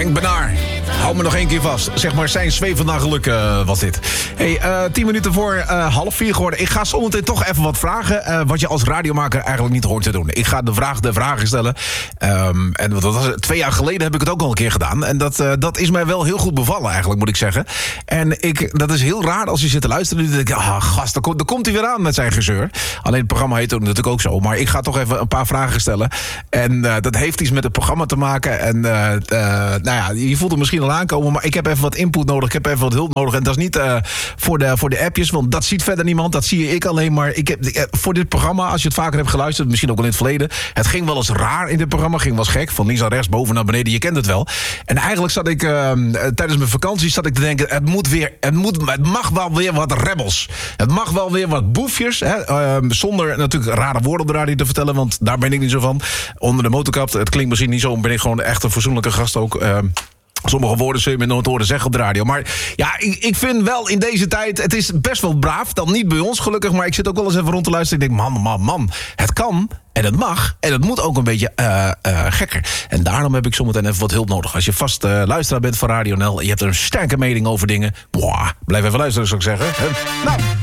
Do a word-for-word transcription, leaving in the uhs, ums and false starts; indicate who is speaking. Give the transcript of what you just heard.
Speaker 1: Henk Benaar, hou me nog één keer vast. Zeg maar, zijn zwevend naar geluk uh, was dit. Hey, uh, tien minuten voor uh, half vier geworden. Ik ga zometeen toch even wat vragen... Uh, wat je als radiomaker eigenlijk niet hoort te doen. Ik ga de vraag de vragen stellen. Um, en dat was, twee jaar geleden heb ik het ook al een keer gedaan. En dat, uh, dat is mij wel heel goed bevallen eigenlijk, moet ik zeggen. En ik, dat is heel raar als je zit te luisteren. Dan denk ik, ah, gast, daar komt, daar komt hij weer aan met zijn gezeur. Alleen het programma heet ook natuurlijk ook zo. Maar ik ga toch even een paar vragen stellen. En uh, dat heeft iets met het programma te maken. En uh, uh, nou ja, je voelt het misschien al aankomen. Maar ik heb even wat input nodig. Ik heb even wat hulp nodig. En dat is niet uh, voor, de, voor de appjes. Want dat ziet verder niemand. Dat zie ik alleen maar. Ik heb, uh, voor dit programma, als je het vaker hebt geluisterd. Misschien ook al in het verleden. Het ging wel eens raar in dit programma. Ging wel eens gek. Van links naar rechts, boven naar beneden. Je kent het wel. En eigenlijk zat ik uh, tijdens mijn vakantie zat ik te denken. Het moet weer. Het, moet, het mag wel weer wat rebels. Het mag wel weer wat boefjes. Hè? Uh, zonder natuurlijk rare woorden op de radio te vertellen. Want daar ben ik niet zo van. Onder de motorkap. Het klinkt misschien niet zo. Ben ik gewoon echt een fatsoenlijke gast ook. Uh, Sommige woorden zul je me nooit horen zeggen op de radio. Maar ja, ik, ik vind wel in deze tijd... Het is best wel braaf. Dan niet bij ons gelukkig. Maar ik zit ook wel eens even rond te luisteren. Ik denk, man, man, man. Het kan. En het mag. En het moet ook een beetje uh, uh, gekker. En daarom heb ik zometeen even wat hulp nodig. Als je vast uh, luisteraar bent van Radio N L... en je hebt er een sterke mening over dingen... Boah, blijf even luisteren, zou ik zeggen. Nou...